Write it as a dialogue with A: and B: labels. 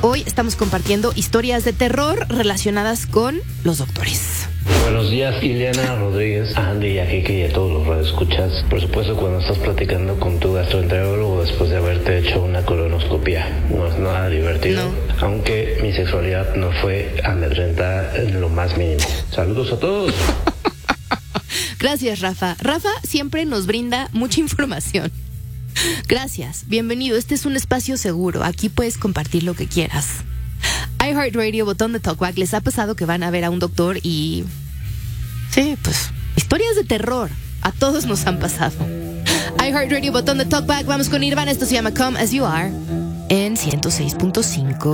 A: Hoy estamos compartiendo historias de terror relacionadas con los doctores.
B: Buenos días, Ileana Rodríguez, Andy, a Kiki y a todos los radioescuchas. Por supuesto, cuando estás platicando con tu gastroenterólogo después de haberte hecho una colonoscopia, no es nada divertido.
A: No.
B: Aunque mi sexualidad no fue amedrentada en lo más mínimo. Saludos a todos.
A: Gracias, Rafa. Rafa siempre nos brinda mucha información. Gracias, bienvenido. Este es un espacio seguro. Aquí puedes compartir lo que quieras. iHeartRadio, botón de Talkback. ¿Les ha pasado que van a ver a un doctor y... sí, pues, historias de terror? A todos nos han pasado. iHeartRadio, botón de Talkback. Vamos con Nirvana. Esto se llama Come As You Are en 106.5.